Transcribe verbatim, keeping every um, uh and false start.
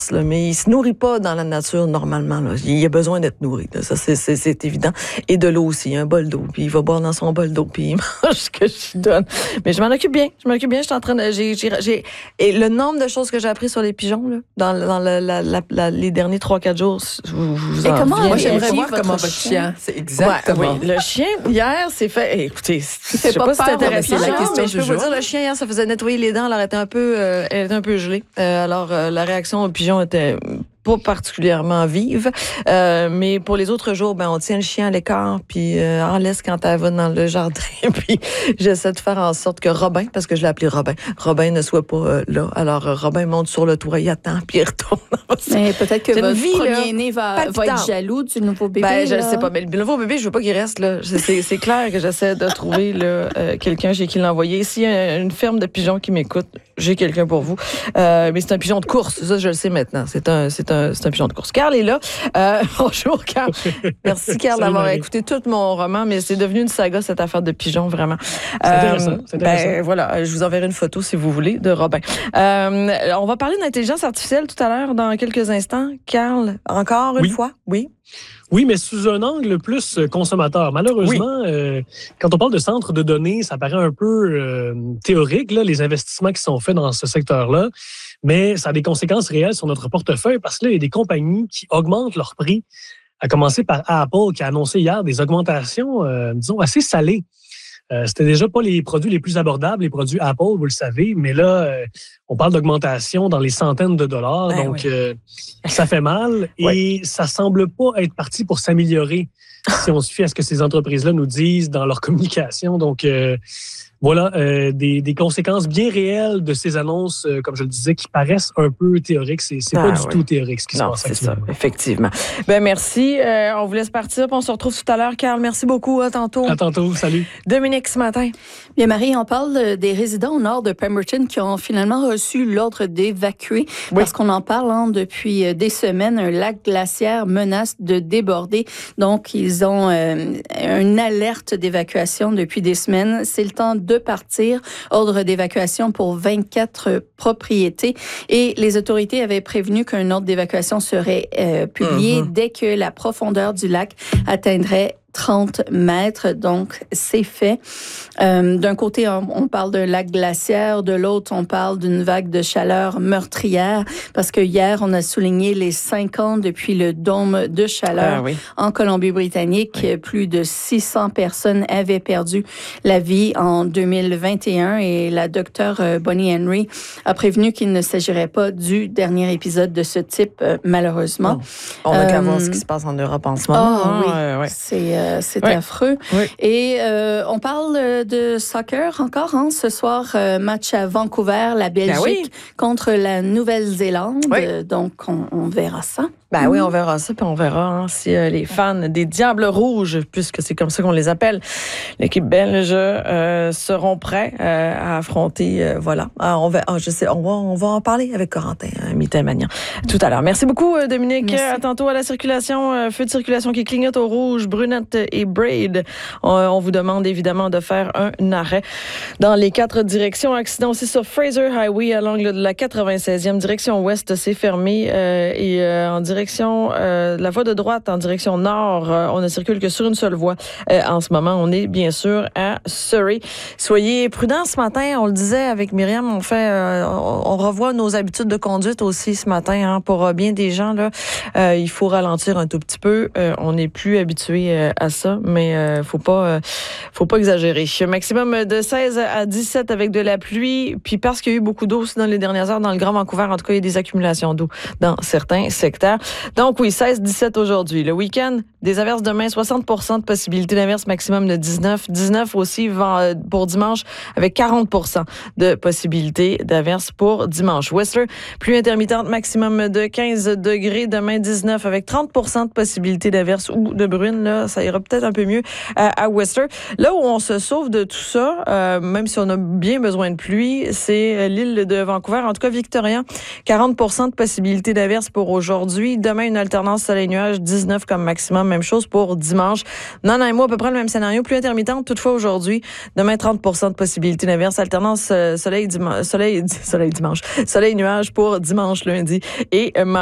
Là, mais il se nourrit pas dans la nature normalement. Là. Il a besoin d'être nourri. Là. Ça, c'est, c'est, c'est évident. Et de l'eau aussi, un bol d'eau. Puis il va boire dans son bol d'eau, puis il mange ce que je lui donne. Mais je m'en occupe bien. Je m'en occupe bien. Je suis en train de. J'ai, j'ai, j'ai... Et le nombre de choses que j'ai appris sur les pigeons là, dans, dans la, la, la, la, les derniers trois quatre jours, vous, vous en comment, moi, j'aimerais voir votre comment votre chien? chien. C'est exactement. Ouais, oui. Le chien, hier, c'est fait. Eh, écoutez, je sais pas pas si c'est peur, intéressant, mais c'est la question mais du je peux vous jour. dire, le chien, hier, ça faisait nettoyer les dents. Alors, elle était un peu, euh, elle était un peu gelée. Euh, alors, euh, la réaction au pigeon était pas particulièrement vive. Euh, mais pour les autres jours, ben on tient le chien à l'écart, puis euh, on laisse quand elle va dans le jardin. Puis j'essaie de faire en sorte que Robin, parce que je l'ai appelé Robin, Robin ne soit pas euh, là. Alors euh, Robin monte sur le toit, il attend, puis il retourne. Mais peut-être que C'est une votre vie, là, premier-né va, va palpitante. être jaloux du nouveau bébé. Ben, je là. ne sais pas. Mais le nouveau bébé, je veux pas qu'il reste là. C'est, c'est, c'est clair que j'essaie de trouver là, euh, quelqu'un chez qui l'envoyer. S'il y a une ferme de pigeons qui m'écoute, j'ai quelqu'un pour vous. Euh, mais c'est un pigeon de course. Ça, je le sais maintenant. C'est un, c'est un, c'est un pigeon de course. Carl est là. Euh, bonjour, Carl. Merci, Carl, Salut, d'avoir Marie. écouté tout mon roman, mais c'est devenu une saga, cette affaire de pigeons, vraiment. C'est intéressant, c'est intéressant. Ben, voilà, je vous enverrai une photo, si vous voulez, de Robin. Euh, on va parler d'intelligence artificielle tout à l'heure, dans quelques instants. Carl, encore une Oui. fois? Oui. Oui, mais sous un angle plus euh, consommateur. Malheureusement, euh, quand on parle de centres de données, ça paraît un peu euh, théorique, là, les investissements qui sont faits dans ce secteur-là, mais ça a des conséquences réelles sur notre portefeuille parce que là, il y a des compagnies qui augmentent leur prix, à commencer par Apple, qui a annoncé hier des augmentations, euh, disons, assez salées. Euh, c'était déjà pas les produits les plus abordables, les produits Apple, vous le savez, mais là, euh, on parle d'augmentation dans les centaines de dollars, Ben donc oui. euh, ça fait mal et Oui. ça semble pas être parti pour s'améliorer si on se fie à ce que ces entreprises-là nous disent dans leur communication. Donc, euh, voilà, euh, des, des conséquences bien réelles de ces annonces, euh, comme je le disais, qui paraissent un peu théoriques. C'est, c'est Ah, pas du oui. tout théorique ce qui se Non, passe c'est ça, actuellement. effectivement. Ben merci. Euh, on vous laisse partir, puis on se retrouve tout à l'heure. Carl, merci beaucoup. À tantôt. À tantôt, salut. Dominique, ce matin. Bien, Marie, on parle des résidents au nord de Pemberton qui ont finalement reçu l'ordre d'évacuer Oui. parce qu'on en parle hein, depuis des semaines. Un lac glaciaire menace de déborder. Donc, ils ont euh, une alerte d'évacuation depuis des semaines. C'est le temps de partir. Ordre d'évacuation pour vingt-quatre propriétés. Et les autorités avaient prévenu qu'un ordre d'évacuation serait euh, publié Mm-hmm. dès que la profondeur du lac atteindrait trente mètres, donc c'est fait. Euh, d'un côté, on, on parle d'un lac glaciaire, de l'autre, on parle d'une vague de chaleur meurtrière, parce que hier, on a souligné les cinq ans depuis le dôme de chaleur Ah oui. en Colombie-Britannique. Oui. Plus de six cents personnes avaient perdu la vie en deux mille vingt et un et la docteure euh, Bonnie Henry a prévenu qu'il ne s'agirait pas du dernier épisode de ce type, euh, malheureusement. Bon. On n'a qu'à Euh, voir ce qui se passe en Europe en ce moment. Ah hein. oui, Euh, ouais. c'est, euh, c'est Ouais. affreux. Oui. Et euh, on parle euh, de soccer encore. Hein? Ce soir, euh, match à Vancouver, la Belgique Ben oui. contre la Nouvelle-Zélande. Oui. Euh, donc, on, on verra ça. Ben oui, on verra ça, puis on verra hein, si euh, les fans des Diables Rouges, puisque c'est comme ça qu'on les appelle, l'équipe belge, euh, seront prêts euh, à affronter. Euh, voilà. Alors, on va, ah, je sais, on va, on va en parler avec Corentin hein, Mittermagnan tout à l'heure. Merci beaucoup, euh, Dominique. Merci. À tantôt à la circulation, euh, feu de circulation qui clignote au rouge, Brunette et Braid. On, on vous demande évidemment de faire un arrêt dans les quatre directions. Accident aussi sur Fraser Highway à l'angle de la quatre-vingt-seizième direction ouest, c'est fermé euh, et euh, en direction euh, la voie de droite en direction nord, euh, on ne circule que sur une seule voie. Euh, en ce moment, on est bien sûr à Surrey. Soyez prudents ce matin. On le disait avec Myriam, on fait, euh, on, on revoit nos habitudes de conduite aussi ce matin. Hein, pour euh, bien des gens là, euh, il faut ralentir un tout petit peu. Euh, on n'est plus habitué euh, à ça, mais euh, faut pas, euh, faut pas exagérer. Maximum de seize à dix-sept avec de la pluie. Puis parce qu'il y a eu beaucoup d'eau aussi dans les dernières heures dans le Grand Vancouver, en tout cas, il y a des accumulations d'eau dans certains secteurs. Donc oui, seize dix-sept aujourd'hui. Le week-end, des averses demain, soixante pour cent de possibilité d'averse, maximum de dix-neuf. dix-neuf aussi pour dimanche, avec quarante pour cent de possibilité d'averse pour dimanche. Whistler, pluie intermittente, maximum de quinze degrés. Demain, dix-neuf avec trente pour cent de possibilité d'averse ou de bruine. Là, ça ira ira peut-être un peu mieux à, à Whistler. Là où on se sauve de tout ça, euh, même si on a bien besoin de pluie, c'est l'île de Vancouver. En tout cas, Victoria, quarante pour cent de possibilité d'averse pour aujourd'hui. Demain, une alternance soleil-nuage, dix-neuf comme maximum. Même chose pour dimanche. Nanaimo, à peu près le même scénario, plus intermittente toutefois aujourd'hui. Demain, trente pour cent de possibilité d'averse. Alternance soleil, dimanche, soleil, soleil dimanche. Soleil-nuage pour dimanche, lundi et